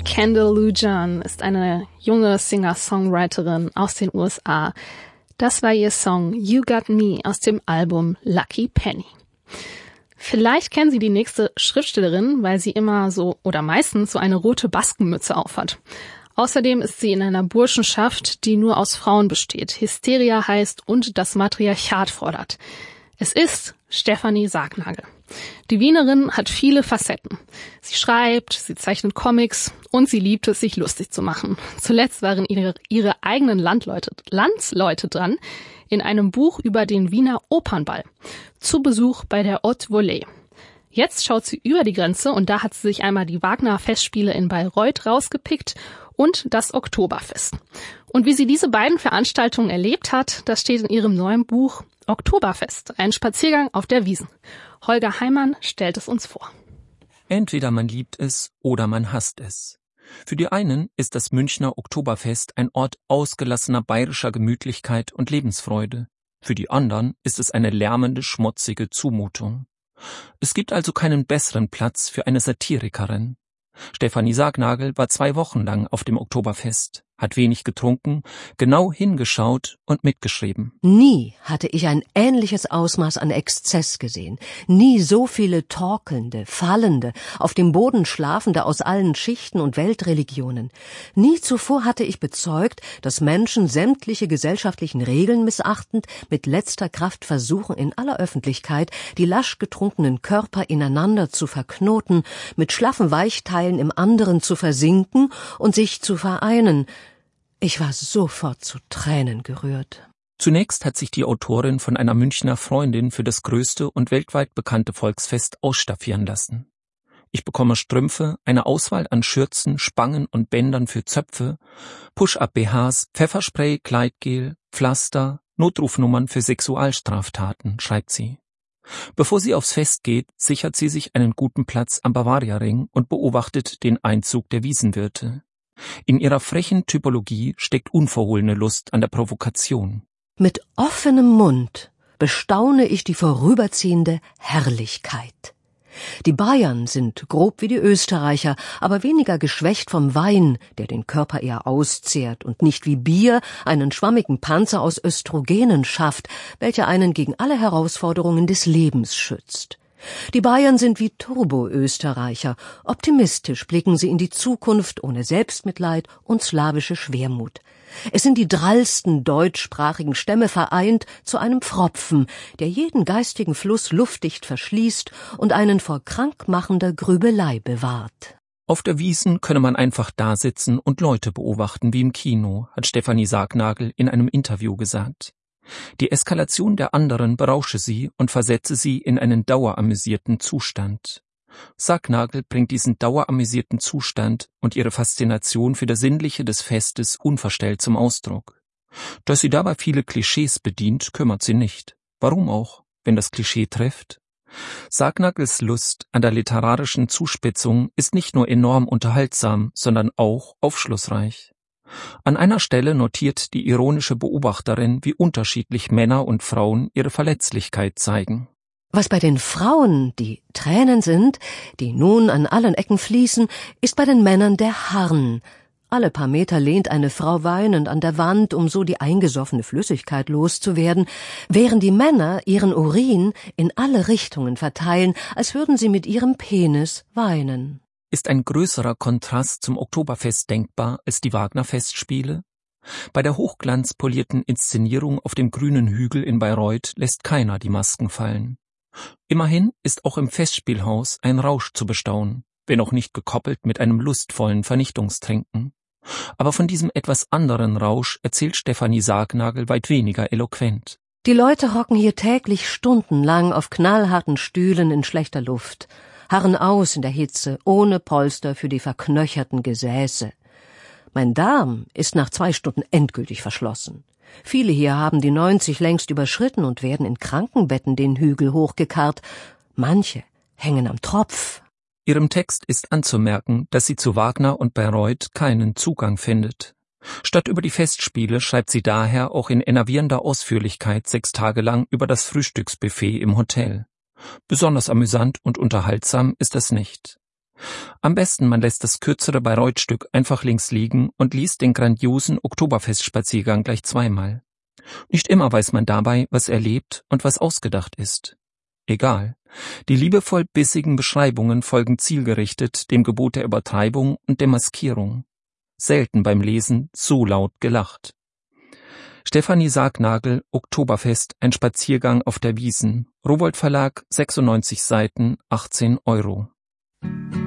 Kendall Lujan ist eine junge Singer-Songwriterin aus den USA. Das war ihr Song You Got Me aus dem Album Lucky Penny. Vielleicht kennen Sie die nächste Schriftstellerin, weil sie immer so oder meistens so eine rote Baskenmütze aufhat. Außerdem ist sie in einer Burschenschaft, die nur aus Frauen besteht, Hysteria heißt und das Matriarchat fordert. Es ist Stefanie Sargnagel. Die Wienerin hat viele Facetten. Sie schreibt, sie zeichnet Comics und sie liebt es, sich lustig zu machen. Zuletzt waren ihre eigenen Landsleute dran in einem Buch über den Wiener Opernball. Zu Besuch bei der Haute Volée. Jetzt schaut sie über die Grenze und da hat sie sich einmal die Wagner-Festspiele in Bayreuth rausgepickt und das Oktoberfest. Und wie sie diese beiden Veranstaltungen erlebt hat, das steht in ihrem neuen Buch Oktoberfest, ein Spaziergang auf der Wiesn. Holger Heimann stellt es uns vor. Entweder man liebt es oder man hasst es. Für die einen ist das Münchner Oktoberfest ein Ort ausgelassener bayerischer Gemütlichkeit und Lebensfreude. Für die anderen ist es eine lärmende, schmutzige Zumutung. Es gibt also keinen besseren Platz für eine Satirikerin. Stefanie Sargnagel war 2 Wochen lang auf dem Oktoberfest, hat wenig getrunken, genau hingeschaut und mitgeschrieben. Nie hatte ich ein ähnliches Ausmaß an Exzess gesehen. Nie so viele Torkelnde, Fallende, auf dem Boden Schlafende aus allen Schichten und Weltreligionen. Nie zuvor hatte ich bezeugt, dass Menschen sämtliche gesellschaftlichen Regeln missachtend, mit letzter Kraft versuchen, in aller Öffentlichkeit die lasch getrunkenen Körper ineinander zu verknoten, mit schlaffen Weichteilen im anderen zu versinken und sich zu vereinen. Ich war sofort zu Tränen gerührt. Zunächst hat sich die Autorin von einer Münchner Freundin für das größte und weltweit bekannte Volksfest ausstaffieren lassen. Ich bekomme Strümpfe, eine Auswahl an Schürzen, Spangen und Bändern für Zöpfe, Push-Up-BHs, Pfefferspray, Gleitgel, Pflaster, Notrufnummern für Sexualstraftaten, schreibt sie. Bevor sie aufs Fest geht, sichert sie sich einen guten Platz am Bavaria-Ring und beobachtet den Einzug der Wiesenwirte. In ihrer frechen Typologie steckt unverhohlene Lust an der Provokation. Mit offenem Mund bestaune ich die vorüberziehende Herrlichkeit. Die Bayern sind grob wie die Österreicher, aber weniger geschwächt vom Wein, der den Körper eher auszehrt und nicht wie Bier einen schwammigen Panzer aus Östrogenen schafft, welcher einen gegen alle Herausforderungen des Lebens schützt. Die Bayern sind wie Turbo-Österreicher. Optimistisch blicken sie in die Zukunft ohne Selbstmitleid und slawische Schwermut. Es sind die drallsten deutschsprachigen Stämme vereint zu einem Pfropfen, der jeden geistigen Fluss luftdicht verschließt und einen vor krankmachender Grübelei bewahrt. Auf der Wiesn könne man einfach dasitzen und Leute beobachten wie im Kino, hat Stefanie Sargnagel in einem Interview gesagt. Die Eskalation der anderen berausche sie und versetze sie in einen daueramüsierten Zustand. Sargnagel bringt diesen daueramüsierten Zustand und ihre Faszination für das Sinnliche des Festes unverstellt zum Ausdruck. Dass sie dabei viele Klischees bedient, kümmert sie nicht. Warum auch, wenn das Klischee trifft? Sargnagels Lust an der literarischen Zuspitzung ist nicht nur enorm unterhaltsam, sondern auch aufschlussreich. An einer Stelle notiert die ironische Beobachterin, wie unterschiedlich Männer und Frauen ihre Verletzlichkeit zeigen. Was bei den Frauen die Tränen sind, die nun an allen Ecken fließen, ist bei den Männern der Harn. Alle paar Meter lehnt eine Frau weinend an der Wand, um so die eingesoffene Flüssigkeit loszuwerden, während die Männer ihren Urin in alle Richtungen verteilen, als würden sie mit ihrem Penis weinen. Ist ein größerer Kontrast zum Oktoberfest denkbar als die Wagner-Festspiele? Bei der hochglanzpolierten Inszenierung auf dem grünen Hügel in Bayreuth lässt keiner die Masken fallen. Immerhin ist auch im Festspielhaus ein Rausch zu bestaunen, wenn auch nicht gekoppelt mit einem lustvollen Vernichtungstrinken. Aber von diesem etwas anderen Rausch erzählt Stefanie Sargnagel weit weniger eloquent. Die Leute hocken hier täglich stundenlang auf knallharten Stühlen in schlechter Luft, harren aus in der Hitze, ohne Polster für die verknöcherten Gesäße. Mein Darm ist nach 2 Stunden endgültig verschlossen. Viele hier haben die 90 längst überschritten und werden in Krankenbetten den Hügel hochgekarrt. Manche hängen am Tropf. Ihrem Text ist anzumerken, dass sie zu Wagner und Bayreuth keinen Zugang findet. Statt über die Festspiele schreibt sie daher auch in enervierender Ausführlichkeit 6 Tage lang über das Frühstücksbuffet im Hotel. Besonders amüsant und unterhaltsam ist das nicht. Am besten man lässt das kürzere Bayreuth-Stück einfach links liegen und liest den grandiosen Oktoberfestspaziergang gleich zweimal. Nicht immer weiß man dabei, was erlebt und was ausgedacht ist. Egal. Die liebevoll bissigen Beschreibungen folgen zielgerichtet dem Gebot der Übertreibung und der Maskierung. Selten beim Lesen so laut gelacht. Stefanie Sargnagel, Oktoberfest, ein Spaziergang auf der Wiesn. Rowohlt Verlag, 96 Seiten, 18 €.